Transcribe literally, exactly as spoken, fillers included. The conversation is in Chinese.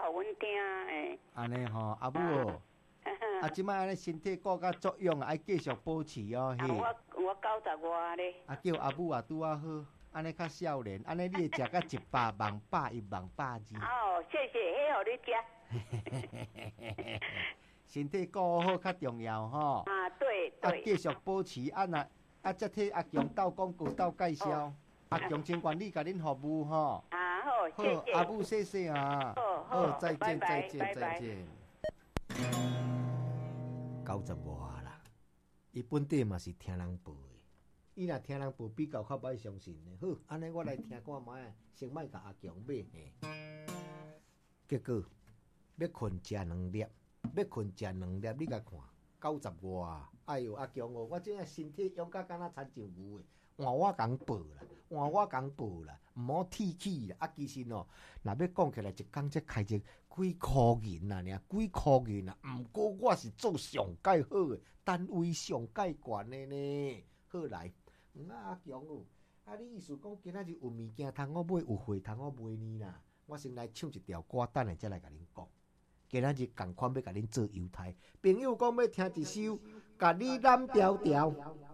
互阮听诶。 安尼吼，阿母哦，啊，即摆安尼身体顾较作用，爱继续保持哦，嘿。 我我九十外咧。 啊，叫阿母也拄啊好，安尼较少年，安尼你会食到一百万百一万百二。 哦，谢谢，迄互你食。 身体顾好较重要吼。 啊，对对。 啊，继续保持啊那啊，则替阿强斗广告斗介绍。阿强真愿意甲恁服务吼。 啊好，谢谢。 好，阿母谢谢啊。 好好，再见拜拜再见拜拜再见。九十外啦，伊本地嘛是听人报的，伊若听人报比较较歹相信的。好，安尼我来听看卖，先莫甲阿强买嘿。结果要困食两粒，要困食两粒，你甲看九十外，哎呦阿强哦，我真系身体勇敢，敢若田上牛的。换我讲报啦，换我讲报啦，毋好提起啦。啊，其实哦，若要讲起来，一工才开只几箍银啊，尔几箍银啊。毋过我是做上介好诶，单位上介悬诶呢。好来，嗯啊阿强哦，啊你意思讲今仔日有物件通我买，有货通我买呢啦？我先来唱一条歌，等下才来甲恁讲。今仔日共款要甲恁做犹太，朋友讲要听一首，甲你揽条条。